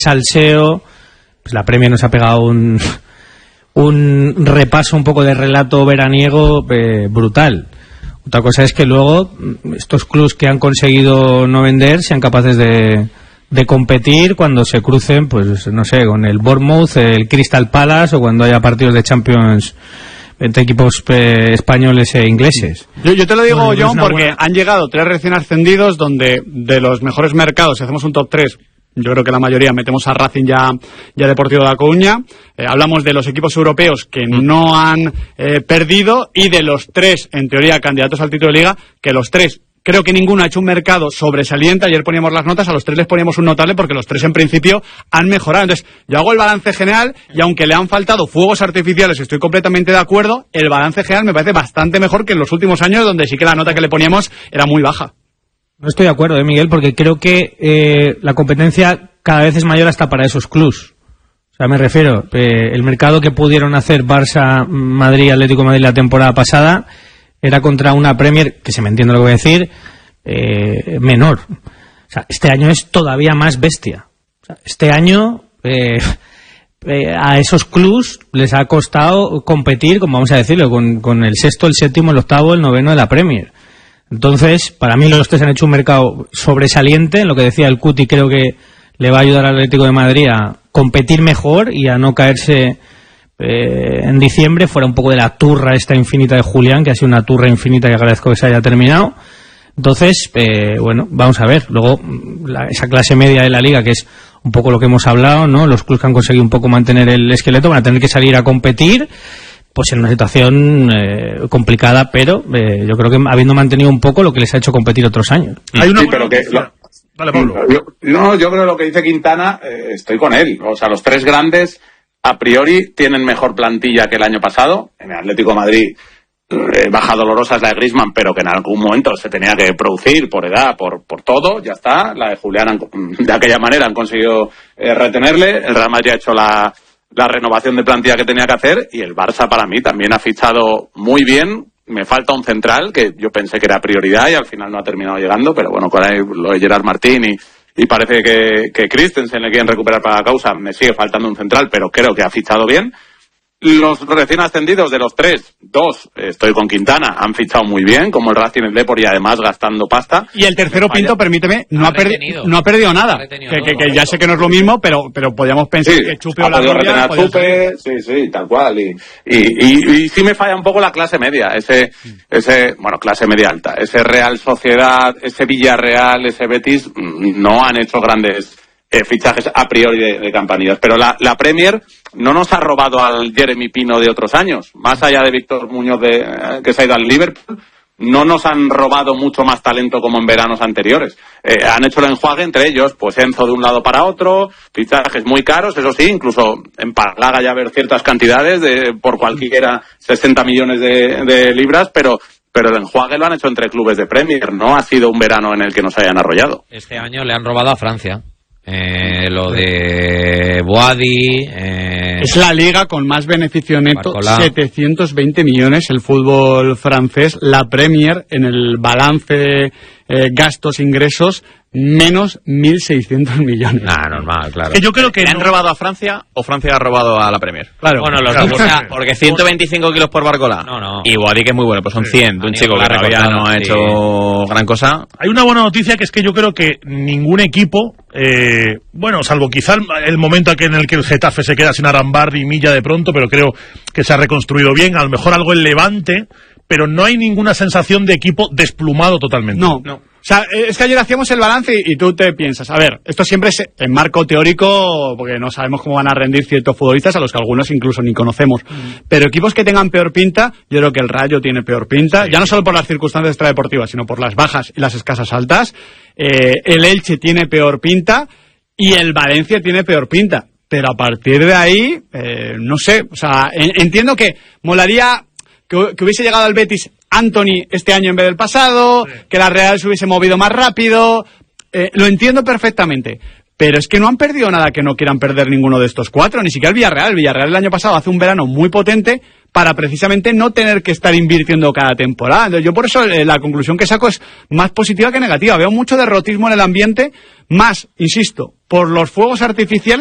salseo. Pues la Premier nos ha pegado un repaso un poco de relato veraniego brutal. Otra cosa es que luego estos clubs que han conseguido no vender sean capaces de competir cuando se crucen, pues no sé, con el Bournemouth, el Crystal Palace, o cuando haya partidos de Champions entre equipos españoles e ingleses. Yo te lo digo, John, porque han llegado 3 recién ascendidos, donde de los mejores mercados, si hacemos un top 3, yo creo que la mayoría metemos a Racing ya Deportivo de La Coruña. Hablamos de los equipos europeos que no han perdido, y de los 3, en teoría, candidatos al título de Liga, que los 3, creo que ninguno ha hecho un mercado sobresaliente. Ayer poníamos las notas, a los 3 les poníamos un notable, porque los 3 en principio han mejorado. Entonces, yo hago el balance general, y aunque le han faltado fuegos artificiales, estoy completamente de acuerdo, el balance general me parece bastante mejor que en los últimos años, donde sí que la nota que le poníamos era muy baja. No estoy de acuerdo, Miguel, porque creo que la competencia cada vez es mayor hasta para esos clubs. O sea, me refiero, el mercado que pudieron hacer Barça, Madrid, Atlético de Madrid la temporada pasada era contra una Premier, que se me entiende lo que voy a decir, menor. O sea, este año es todavía más bestia. O sea, este año a esos clubs les ha costado competir, como vamos a decirlo, con el sexto, el séptimo, el octavo, el noveno de la Premier. Entonces, para mí los 3 han hecho un mercado sobresaliente. En lo que decía el Cuti, creo que le va a ayudar al Atlético de Madrid a competir mejor y a no caerse en diciembre fuera un poco de la turra esta infinita de Julián, que ha sido una turra infinita y agradezco que se haya terminado. Entonces, bueno, vamos a ver. Luego, esa clase media de la Liga, que es un poco lo que hemos hablado, ¿no? Los clubes que han conseguido un poco mantener el esqueleto van a tener que salir a competir, pues en una situación complicada, pero yo creo que habiendo mantenido un poco lo que les ha hecho competir otros años. Hay una pero que Vale, Pablo. Yo creo que lo que dice Quintana, estoy con él. O sea, los 3 grandes a priori tienen mejor plantilla que el año pasado. En el Atlético de Madrid, baja dolorosa es la de Griezmann, pero que en algún momento se tenía que producir por edad, por todo, ya está. La de Julián, de aquella manera han conseguido retenerle. El Real Madrid ha hecho la renovación de plantilla que tenía que hacer, y el Barça para mí también ha fichado muy bien. Me falta un central que yo pensé que era prioridad y al final no ha terminado llegando, pero bueno, con lo de Gerard Martín y parece que Christensen le quieren recuperar para la causa. Me sigue faltando un central, pero creo que ha fichado bien. Los recién ascendidos, de los 3, 2, estoy con Quintana, han fichado muy bien, como el Racing, el Depor, y además gastando pasta. Y el tercero, Pinto, permíteme, no ha perdido nada. Que ya sé que no es lo mismo, pero podíamos pensar que Chupe o la Gloria... Chupe, sí, tal cual. Y sí me falla un poco la clase media, ese clase media alta. Ese Real Sociedad, ese Villarreal, ese Betis, no han hecho grandes fichajes a priori de campanillas. Pero la Premier no nos ha robado al Jeremy Pino de otros años. Más allá de Víctor Muñoz, que se ha ido al Liverpool, no nos han robado mucho más talento como en veranos anteriores. Han hecho el enjuague entre ellos, pues Enzo de un lado para otro, fichajes muy caros, eso sí, incluso en Parlaga ya ver ciertas cantidades, por cualquiera 60 millones de libras, pero el enjuague lo han hecho entre clubes de Premier. No ha sido un verano en el que nos hayan arrollado. Este año le han robado a Francia. Lo de Boadi, es la liga con más beneficio neto, Barcola. 720 millones el fútbol francés. La Premier, en el balance gastos ingresos, menos 1.600 millones. Normal, claro. Yo creo que ¿han robado a Francia o Francia ha robado a la Premier? Claro. Bueno, los dos. Porque 125 kilos por Barcola. No. Y Boadi, que es muy bueno, pues son 100 de un chico que todavía no ha hecho gran cosa. Hay una buena noticia, que es que yo creo que ningún equipo, salvo quizá el momento en el que el Getafe se queda sin Arambar y Milla de pronto, pero creo que se ha reconstruido bien, a lo mejor algo el Levante, pero no hay ninguna sensación de equipo desplumado totalmente. No. O sea, es que ayer hacíamos el balance y tú te piensas, a ver, esto siempre es en marco teórico, porque no sabemos cómo van a rendir ciertos futbolistas, a los que algunos incluso ni conocemos. Pero equipos que tengan peor pinta, yo creo que el Rayo tiene peor pinta, ya no solo por las circunstancias extradeportivas, sino por las bajas y las escasas altas. El Elche tiene peor pinta y el Valencia tiene peor pinta. Pero a partir de ahí, no sé, o sea, entiendo que molaría que hubiese llegado al Betis Anthony este año en vez del pasado, que la Real se hubiese movido más rápido, lo entiendo perfectamente, Pero es que no han perdido nada que no quieran perder ninguno de estos 4, ni siquiera el Villarreal. El Villarreal el año pasado hace un verano muy potente para precisamente no tener que estar invirtiendo cada temporada. Entonces, yo por eso la conclusión que saco es más positiva que negativa. Veo mucho derrotismo en el ambiente, más, insisto, por los fuegos artificiales